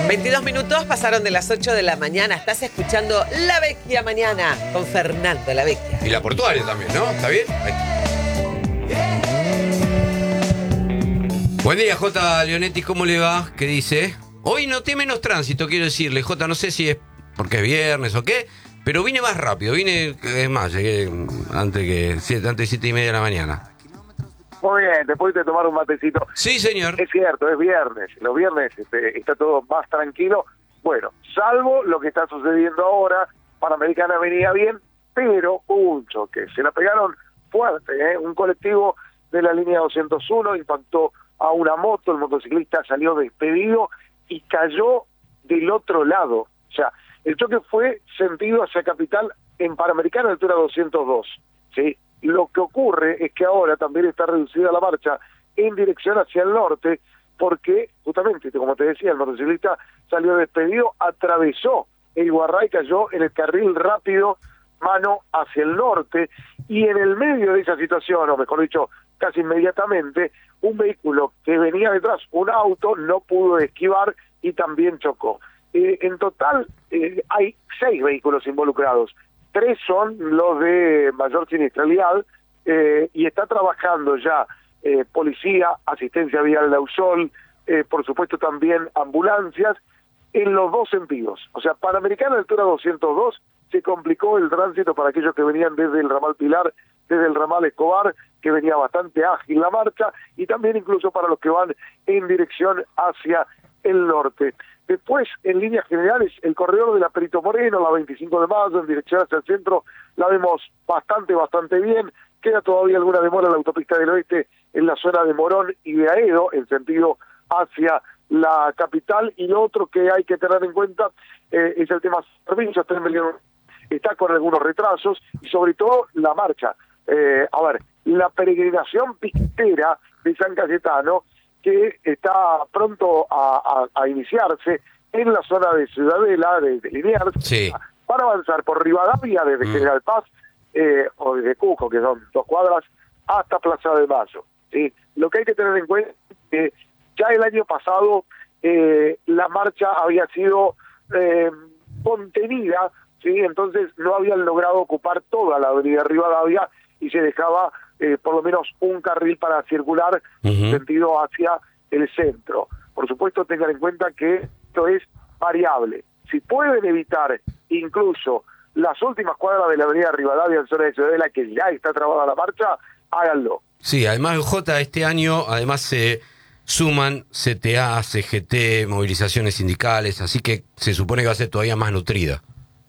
22 minutos pasaron de las 8 de la mañana. Estás escuchando La Vecchia Mañana con Fernando La Vecchia. Y la portuaria también, ¿no? ¿Está bien? Ahí. Buen día, J. Leonetti, ¿cómo le va? ¿Qué dice? Hoy noté menos tránsito, quiero decirle, J. No sé si es porque es viernes o qué, pero vine más rápido. Es más, llegué antes de 7:30 de la mañana. Muy bien, después de tomar un matecito. Sí, señor. Es cierto, es viernes. Los viernes está todo más tranquilo. Bueno, salvo lo que está sucediendo ahora, Panamericana venía bien, pero hubo un choque. Se la pegaron fuerte, ¿eh? Un colectivo de la línea 201 impactó a una moto, el motociclista salió despedido y cayó del otro lado. O sea, el choque fue sentido hacia Capital en Panamericana, altura 202, ¿sí? Lo que ocurre es que ahora también está reducida la marcha en dirección hacia el norte, porque justamente, como te decía, el motociclista salió despedido, atravesó el Guarray, cayó en el carril rápido, mano hacia el norte, y en el medio de esa situación, o mejor dicho, casi inmediatamente, un vehículo que venía detrás, un auto, no pudo esquivar y también chocó. En total hay 6 vehículos involucrados. 3 son los de mayor siniestralidad y está trabajando ya policía, asistencia vial de Ausol, por supuesto también ambulancias en los dos sentidos. O sea, Panamericana altura 202 se complicó el tránsito para aquellos que venían desde el ramal Pilar, desde el ramal Escobar, que venía bastante ágil la marcha, y también incluso para los que van en dirección hacia el norte. Después, en líneas generales, el corredor de la Perito Moreno, la 25 de mayo, en dirección hacia el centro, la vemos bastante bien. Queda todavía alguna demora en la autopista del oeste, en la zona de Morón y de Aedo, en sentido hacia la capital. Y lo otro que hay que tener en cuenta es el tema servicios. 3 millones está con algunos retrasos, y sobre todo la marcha. La peregrinación pistera de San Cayetano, que está pronto a iniciarse en la zona de Ciudadela, de Liniers, sí, para avanzar por Rivadavia, desde General Paz, o desde Cusco, que son 2 cuadras, hasta Plaza de Mayo, ¿sí? Lo que hay que tener en cuenta es que ya el año pasado la marcha había sido contenida, ¿sí? Entonces no habían logrado ocupar toda la avenida Rivadavia y se dejaba por lo menos un carril para circular sentido hacia el centro. Por supuesto, tengan en cuenta que esto es variable. Si pueden evitar incluso las últimas cuadras de la avenida Rivadavia en zona de Ciudadela, que ya está trabada la marcha, háganlo. Sí, además, J, este año además se suman CTA, CGT, movilizaciones sindicales, así que se supone que va a ser todavía más nutrida.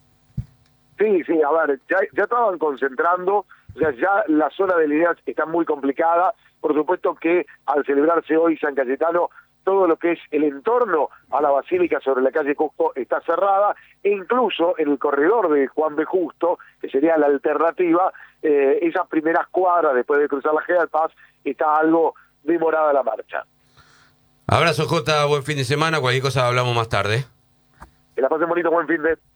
Sí, ya estaban concentrando, o sea, ya la zona de Liniers está muy complicada. Por supuesto que al celebrarse hoy San Cayetano, todo lo que es el entorno a la Basílica sobre la calle Cusco está cerrada, e incluso en el corredor de Juan B. Justo, que sería la alternativa, esas primeras cuadras después de cruzar la General Paz, está algo demorada la marcha. Abrazo, J, buen fin de semana, cualquier cosa hablamos más tarde. Que la pasen bonito, buen fin de...